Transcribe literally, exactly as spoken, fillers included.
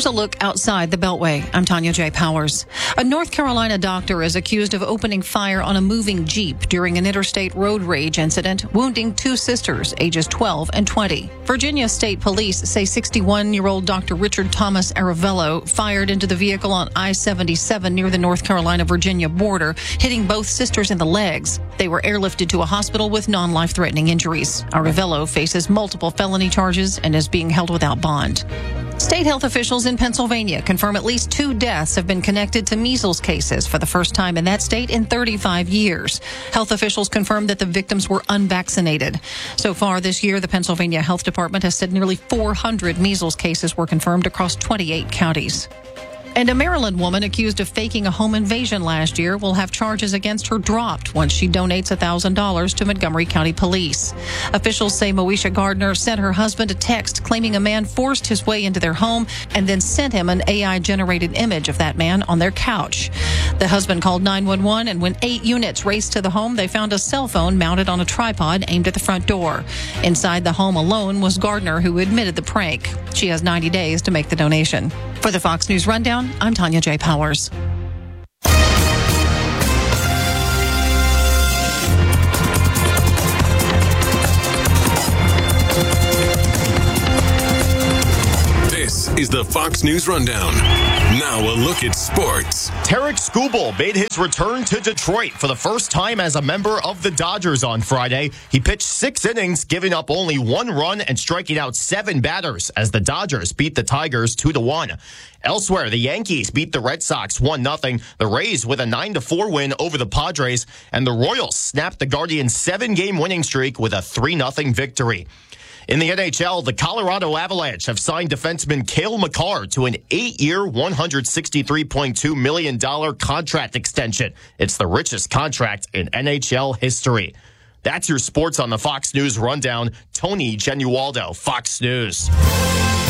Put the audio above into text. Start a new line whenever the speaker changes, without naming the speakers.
Here's a look outside the Beltway. I'm Tanya J. Powers. A North Carolina doctor is accused of opening fire on a moving Jeep during an interstate road rage incident, wounding two sisters, ages twelve and twenty. Virginia State Police say sixty-one-year-old Doctor Richard Thomas Aravello fired into the vehicle on I seventy-seven near the North Carolina-Virginia border, hitting both sisters in the legs. They were airlifted to a hospital with non-life-threatening injuries. Aravello faces multiple felony charges and is being held without bond. State health officials in Pennsylvania confirm at least two deaths have been connected to measles cases for the first time in that state in thirty-five years. Health officials confirmed that the victims were unvaccinated. So far this year, the Pennsylvania Health Department has said nearly four hundred measles cases were confirmed across twenty-eight counties. And a Maryland woman accused of faking a home invasion last year will have charges against her dropped once she donates one thousand dollars to Montgomery County Police. Officials say Moesha Gardner sent her husband a text claiming a man forced his way into their home and then sent him an A I-generated image of that man on their couch. The husband called nine one one, and when eight units raced to the home, they found a cell phone mounted on a tripod aimed at the front door. Inside the home alone was Gardner, who admitted the prank. She has ninety days to make the donation. For the Fox News Rundown, I'm Tanya J. Powers.
This is the Fox News Rundown. Now a look at sports.
Tarik Skubal made his return to Detroit for the first time as a member of the Dodgers on Friday. He pitched six innings, giving up only one run and striking out seven batters as the Dodgers beat the Tigers two to one. Elsewhere, the Yankees beat the Red Sox one nothing, the Rays with a nine to four win over the Padres, and the Royals snapped the Guardians' seven-game winning streak with a three nothing victory. In the N H L, the Colorado Avalanche have signed defenseman Cale Makar to an eight-year, one hundred sixty-three point two million dollars contract extension. It's the richest contract in N H L history. That's your sports on the Fox News Rundown. Tony Genualdo, Fox News.